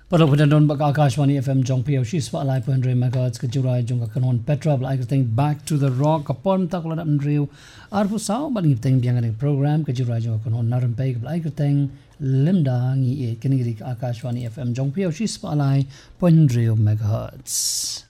Pada dan bak Akashwani FM jong piau shi swa lai pon re megahertz ke jurai jong ka kanon Petra like thing back to the rock upon tak la dam riu arfu sao ban ngi teng biang program ke jurai jong ka kanon naram pe like thing limda ngi e kini Akashwani FM jong piau shi swa lai pon re megahertz